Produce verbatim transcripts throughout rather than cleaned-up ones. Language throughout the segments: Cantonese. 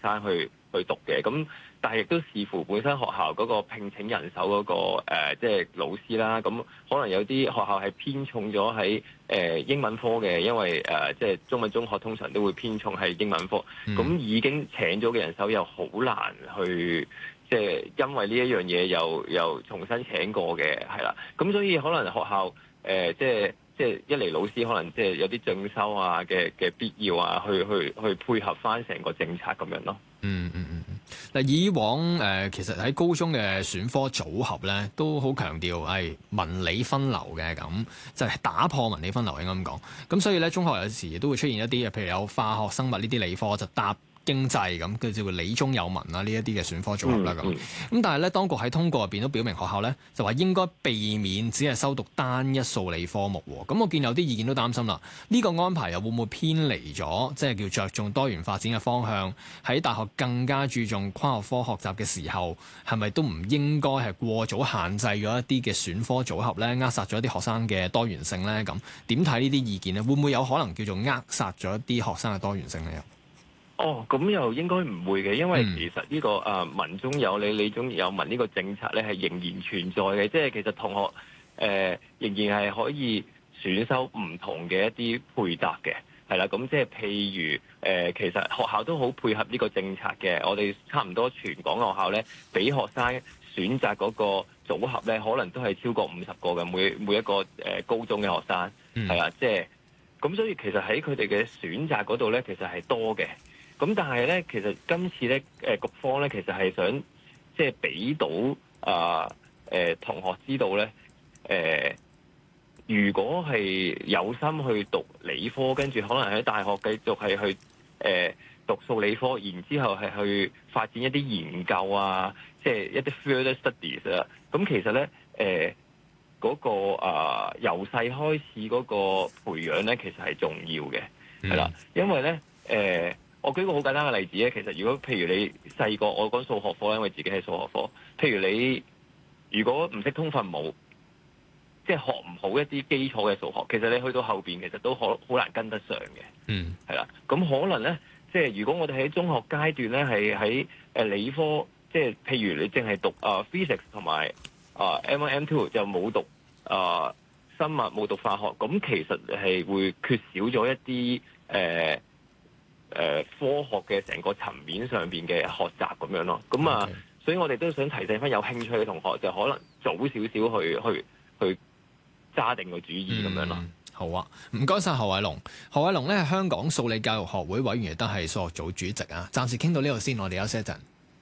生去去讀嘅。咁但係亦都視乎本身學校嗰個聘請人手嗰、嗰個誒，即、呃、係、即係、老師啦。咁可能有啲學校係偏重咗喺誒英文科嘅，因為誒，即、呃、係、即係、中文中學通常都會偏重係英文科。咁、嗯、已經請咗嘅人手又好難去。即係因為呢一樣嘢又又重新請過嘅，係啦，咁所以可能學校誒、呃、即係即係一嚟老師可能即係有啲進修啊嘅嘅必要啊，去去去配合翻成個政策咁樣咯。 嗯嗯嗯嗯。嗱，以往誒、呃、其實喺高中嘅選科組合咧，都好強調係文理分流嘅，咁就係、是、打破文理分流應該咁講。咁所以咧，中學有時都會出現一啲譬如有化學、生物呢啲理科就搭經濟咁，佢叫做理中有文啦，呢一啲嘅選科組合啦咁。咁、嗯嗯、但係咧，當局喺通告入邊都表明學校咧就話應該避免只係修讀單一數理科目喎。咁我見有啲意見都擔心啦，呢、這個安排又會唔會偏離咗，即係叫着重多元發展嘅方向？喺大學更加注重跨學科學習嘅時候，係咪都唔應該係過早限制咗一啲嘅選科組合咧，扼殺咗一啲學生嘅多元性咧？咁點睇呢啲意見咧？會唔會有可能叫做扼殺咗一啲學生嘅多元性咧？ 哦，咁又應該唔會嘅，因為其實呢、這個誒、呃、文中有理，理中有文呢個政策咧係仍然存在嘅，即係其實同學誒、呃、仍然係可以選修唔同嘅一啲配搭嘅，係啦，咁即係譬如誒、呃，其實學校都好配合呢個政策嘅，我哋差唔多全港學校咧，俾學生選擇嗰個組合咧，可能都係超過五十個嘅，每每一個誒、呃、高中嘅學生，係啦、嗯，即係咁，所以其實喺佢哋嘅選擇嗰度咧，其實係多嘅。咁但係咧，其實今次咧，誒局方咧，其實係想即係俾到啊誒、呃、同學知道咧，誒、呃、如果係有心去讀理科，跟住可能喺大學繼續係去誒、呃、讀數理科，然之後係去發展一啲研究啊，即係一啲 further studies 啊。咁其實咧，誒嗰個啊由細開始嗰個培養咧，其實係重要嘅，係啦、嗯，因為咧誒。呃我舉個好簡單嘅例子咧，其實如果譬如你細個，我講數學科，因為自己係數學科。譬如你如果唔識通分母，即係學唔好一啲基礎嘅數學，其實你去到後邊其實都好好難跟得上嘅。嗯，係啦。咁可能咧，即係如果我哋喺中學階段咧，係喺誒理科，即係譬如你淨係讀啊 physics 同埋啊 M one M two 就冇讀啊生物冇讀化學，咁其實係會缺少咗一啲誒。呃誒、呃、科學嘅成個層面上邊嘅學習咁樣咯，咁啊，Okay. 所以我哋都想提醒翻有興趣嘅同學，就可能早少少去去去揸定個主意咁、嗯、樣咯。 好啊，唔該晒何偉龍。何偉龍咧係香港數理教育學會委員，亦都係數學組主席啊。暫時傾到呢度先，我哋休息一陣。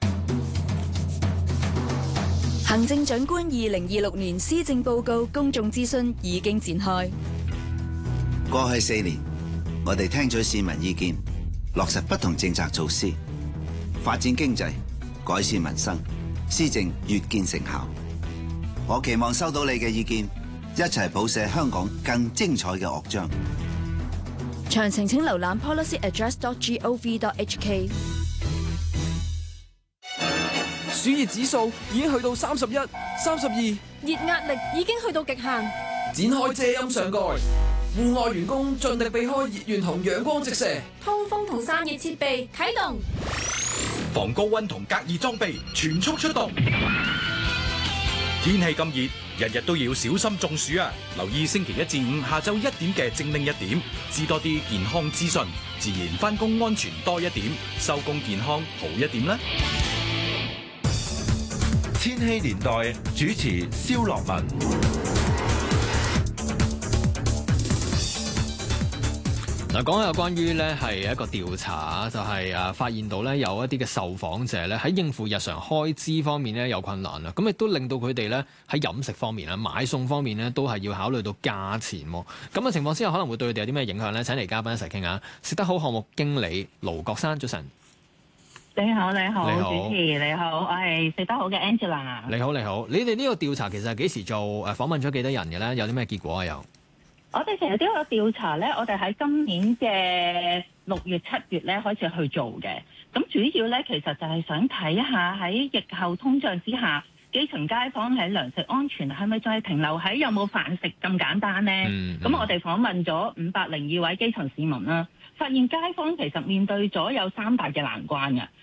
行政長官二零二六年施政報告公眾諮詢已經展開。 過去四年，我哋聽咗市民意見，落實不同政策措施，發展經濟，改善民生，施政越見成效。我期望收到你嘅意見，一齊譜寫香港更精彩嘅樂章。 詳情請瀏覽 policy address dot gov dot h k。 暑熱指數已經去到三十一、三十二， 熱壓力已經去到極限。 展開遮陰上蓋。戶外員工盡力避開熱源同陽光直射， 通風同散熱設備啟動， 防高溫同隔熱裝備全速出動。天氣咁熱，日日都要小心中暑啊！留意星期一至五下晝一點嘅精靈一點，知多啲健康資訊，自然返工安全多一點，收工健康好一點啦。 千禧年代主持蕭樂文。 嗱，講下有關於咧係一個調查，就係、是、啊發現到咧有一啲嘅受訪者咧喺應付日常開支方面咧有困難啦，咁亦都令到佢哋咧喺飲食方面啊、買餸方面咧都係要考慮到價錢喎。咁嘅情況之下，可能會對佢哋有啲咩影響咧？請嚟嘉賓一齊傾下。食得好項目經理盧國珊，早晨。 你好，你好， 你好主持你好，我係食得好嘅 Angela。 你好，你好。你哋呢個調查其實係幾時做？誒訪問咗幾多人嘅咧？有啲咩結果啊？有？ 我哋其實呢個調查咧，我哋喺今年嘅六月、七月咧開始去做嘅。咁主要咧，其實就係想睇一下喺疫後通脹之下，基層街坊喺糧食安全係咪再停留喺有冇飯食咁簡單咧？咁、嗯嗯、我哋訪問咗五百零二位基層市民啦，發現街坊其實面對咗有三大嘅難關嘅。